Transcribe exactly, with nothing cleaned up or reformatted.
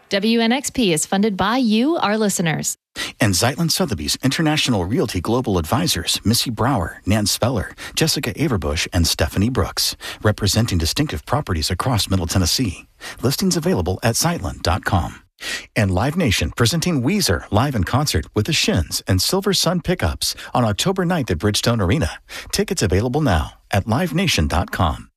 W N X P is funded by you, our listeners. And Zeitlin Sotheby's International Realty Global Advisors, Missy Brower, Nan Speller, Jessica Averbush, and Stephanie Brooks, representing distinctive properties across Middle Tennessee. Listings available at zeitlin dot com. And Live Nation presenting Weezer live in concert with the Shins and Silver Sun Pickups on October ninth at Bridgestone Arena. Tickets available now at live nation dot com.